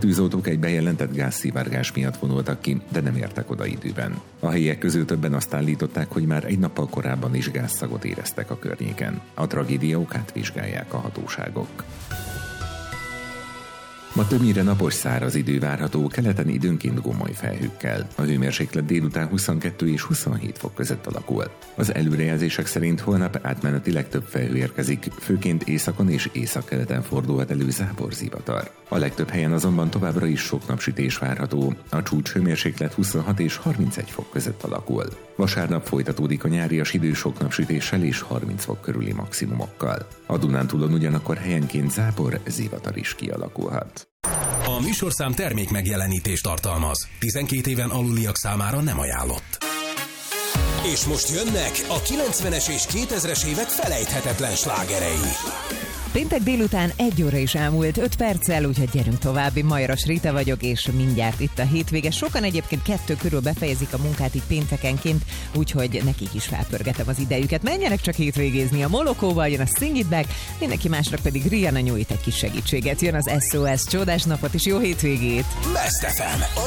Tűzoltók egy bejelentett gázszivárgás miatt vonultak ki, de nem értek oda időben. A helyiek közül többen azt állították, hogy már egy nappal korábban is gázszagot éreztek a környéken. A tragédia okát vizsgálják a hatóságok. Ma többnyire napos, száraz idő várható, keleten időnként gomoly felhőkkel. A hőmérséklet délután 22 és 27 fok között alakul. Az előrejelzések szerint holnap átmenetileg több felhő érkezik, főként északon és északkeleten fordulhat elő záporzivatar. A legtöbb helyen azonban továbbra is sok napsütés várható, a csúcs hőmérséklet 26 és 31 fok között alakul. Vasárnap folytatódik a nyárias idő sok napsütéssel és 30 fok körüli maximumokkal. A Dunántúlon ugyanakkor helyenként zápor-zivatar is kialakulhat. A műsorszám termék megjelenítést tartalmaz. 12 éven aluliak számára nem ajánlott. És most jönnek a 90-es és 2000-es évek felejthetetlen slágerei. Péntek délután 1 óra is elmúlt 5 perccel, úgyhogy gyerünk további. Majoras Rita vagyok, és mindjárt itt a hétvége. Sokan egyébként 2 körül befejezik a munkát itt péntekenként, úgyhogy nekik is felpörgetem az idejüket. Menjenek csak hétvégézni a Molokóval, jön a Sing It Back, mindenki másnak pedig Rihanna nyújt egy kis segítséget. Jön az SOS, csodás napot és jó hétvégét! Best FM.